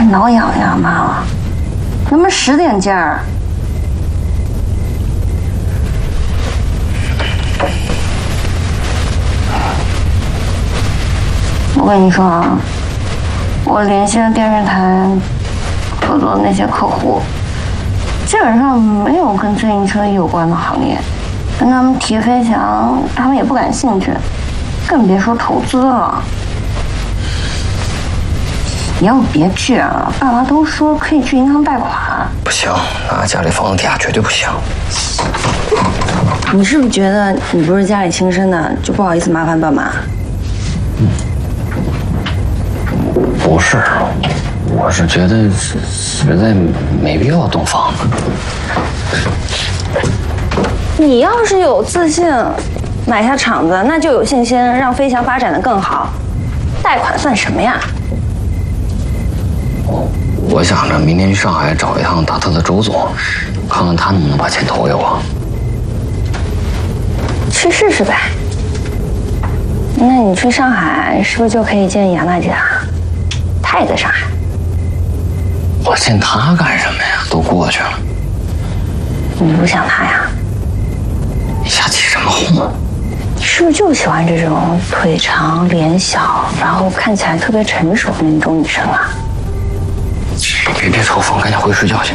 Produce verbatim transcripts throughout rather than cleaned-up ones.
挠痒痒吗？能不能使点劲儿？我跟你说啊，我联系了电视台合作的那些客户，基本上没有跟自行车有关的行业，跟他们提飞翔，他们也不感兴趣，更别说投资了。你要别去啊！爸妈都说可以去银行贷款。 不行，拿家里房子抵押绝对不行。 你是不是觉得你不是家里亲生的，就不好意思麻烦爸妈？ 嗯，不是，我是觉得实在没必要动房子。 你要是有自信，买下厂子，那就有信心让飞翔发展得更好。贷款算什么呀？ 我想着明天去上海找一趟达特的周总，看看他能不能把钱投给我。 去试试呗。那你去上海是不是就可以见杨大姐啊？她也在上海。 我见她干什么呀？都过去了。 你不想她呀？ 你瞎起什么哄？ 你是不是就喜欢这种腿长脸小，然后看起来特别成熟的那种女生啊？ 别别抽风，赶紧回去睡觉去。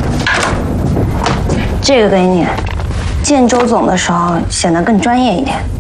这个给你，见周总的时候显得更专业一点。